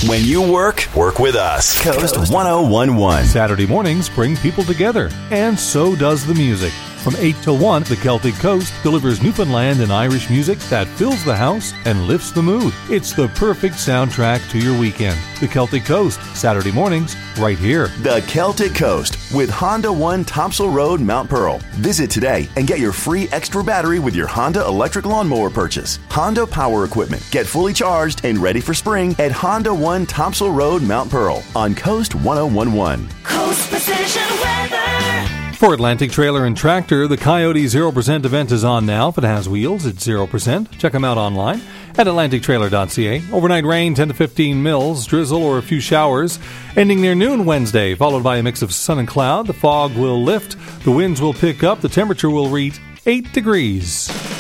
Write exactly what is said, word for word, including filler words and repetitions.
When you work, work with us. Coast one oh one one. Saturday mornings bring people together, and so does the music. From eight till one, the Celtic Coast delivers Newfoundland and Irish music that fills the house and lifts the mood. It's the perfect soundtrack to your weekend. The Celtic Coast, Saturday mornings, right here. The Celtic Coast with Honda One Topsail Road, Mount Pearl. Visit today and get your free extra battery with your Honda electric lawnmower purchase. Honda Power Equipment. Get fully charged and ready for spring at Honda One Topsail Road, Mount Pearl on Coast one oh one one. Coast Precision Weather. For Atlantic Trailer and Tractor, the Coyote zero percent event is on now. If it has wheels, it's zero percent. Check them out online at atlantic trailer dot c a. Overnight rain, ten to fifteen mils, drizzle or a few showers, ending near noon Wednesday, followed by a mix of sun and cloud. The fog will lift, the winds will pick up, the temperature will reach eight degrees.